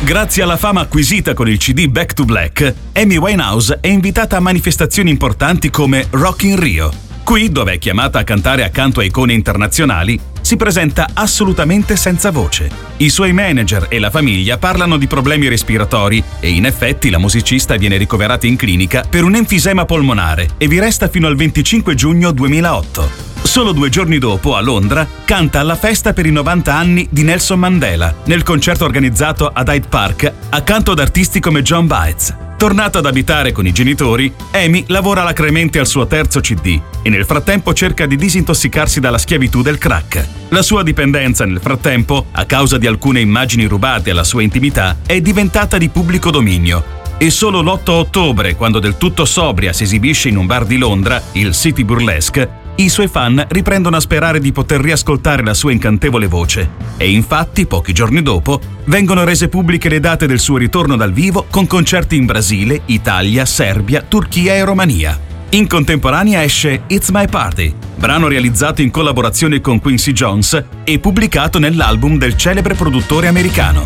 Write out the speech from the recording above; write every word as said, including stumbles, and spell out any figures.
Grazie alla fama acquisita con il C D Back to Black, Amy Winehouse è invitata a manifestazioni importanti come Rock in Rio. Qui, dove è chiamata a cantare accanto a icone internazionali, si presenta assolutamente senza voce. I suoi manager e la famiglia parlano di problemi respiratori e in effetti la musicista viene ricoverata in clinica per un enfisema polmonare e vi resta fino al venticinque giugno duemilaotto. Solo due giorni dopo, a Londra, canta alla festa per i novanta anni di Nelson Mandela, nel concerto organizzato ad Hyde Park, accanto ad artisti come John Baez. Tornata ad abitare con i genitori, Amy lavora alacremente al suo terzo C D e nel frattempo cerca di disintossicarsi dalla schiavitù del crack. La sua dipendenza, nel frattempo, a causa di alcune immagini rubate alla sua intimità, è diventata di pubblico dominio. E solo l'otto ottobre, quando del tutto sobria si esibisce in un bar di Londra, il City Burlesque, i suoi fan riprendono a sperare di poter riascoltare la sua incantevole voce. E infatti, pochi giorni dopo, vengono rese pubbliche le date del suo ritorno dal vivo con concerti in Brasile, Italia, Serbia, Turchia e Romania. In contemporanea esce It's My Party, brano realizzato in collaborazione con Quincy Jones e pubblicato nell'album del celebre produttore americano.